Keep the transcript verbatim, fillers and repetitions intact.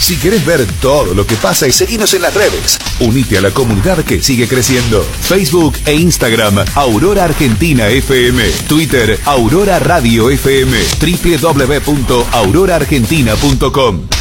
Si querés ver todo lo que pasa y seguinos en las redes, unite a la comunidad que sigue creciendo. Facebook e Instagram, Aurora Argentina F M. Twitter, Aurora Radio F M. doble u doble u doble u punto aurora argentina punto com.